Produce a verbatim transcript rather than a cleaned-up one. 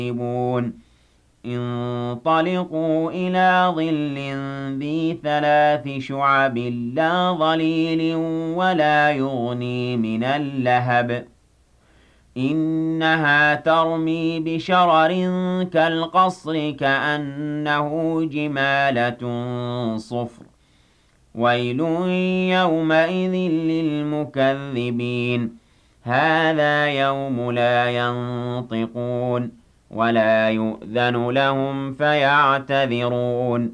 انطَلِقُوا إِلَىٰ ظِلٍّ ذِي ثَلَاثِ شُعَبٍ لَّا ظَلِيلٍ وَلَا يُغْنِي مِنَ اللَّهَبِ إِنَّهَا تَرْمِي بِشَرَرٍ كَالْقَصْرِ كَأَنَّهُ جِمَالَتٌ صُفْرٌ وَيْلٌ يَوْمَئِذٍ لِّلْمُكَذِّبِينَ هَٰذَا يَوْمُ لَا يَنطِقُونَ وَلَا يُؤْذَنُ لَهُمْ فَيَعْتَذِرُونَ